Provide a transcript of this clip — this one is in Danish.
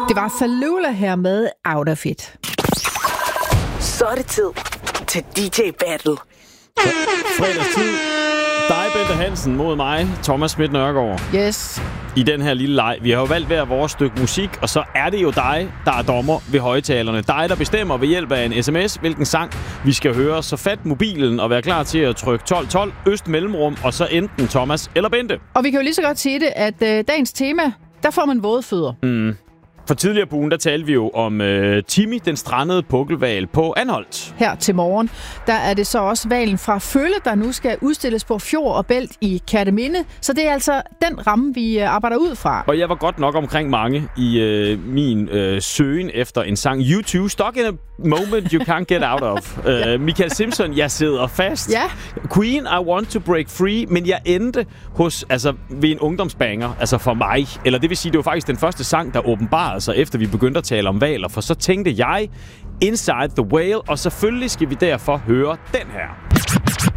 Det var Salula her med Out of It. Så er det tid til DJ Battle. Fredagstid. Dig, Bente Hansen, mod mig, Thomas Schmidt Nørgaard. Yes. I den her lille leg. Vi har jo valgt hver vores stykke musik, og så er det jo dig, der er dommer ved højtalerne. Dig, der bestemmer ved hjælp af en sms, hvilken sang vi skal høre. Så fat mobilen og vær klar til at trykke 1212, øst mellemrum, og så enten Thomas eller Bente. Og vi kan jo lige så godt sige det, at dagens tema, der får man våde fødder. For tidligere på ugen, der talte vi jo om Timmy, den strandede pukkelhval på Anholt. Her til morgen, der er det så også hvalen fra Følle, der nu skal udstilles på Fjord og Bælt i Kerteminde. Så det er altså den ramme, vi arbejder ud fra. Og jeg var godt nok omkring mange i min søgen efter en sang. U2, Stuck in a Moment You Can't Get Out of. Michael Simpson, Jeg sidder fast. Ja. Queen, I Want to Break Free. Men jeg endte ved en ungdomsbanger, altså for mig. Eller det vil sige, det var faktisk den første sang, der åbenbarede sig, efter vi begyndte at tale om hvaler. For så tænkte jeg, Inside the Whale, og selvfølgelig skal vi derfor høre den her.